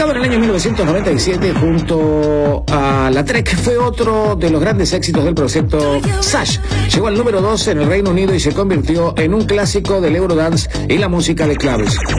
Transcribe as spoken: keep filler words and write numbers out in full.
Publicado en el año mil novecientos noventa y siete junto a La Trek, fue otro de los grandes éxitos del proyecto Sash. Llegó al número dos en el Reino Unido y se convirtió en un clásico del Eurodance y la música de claves.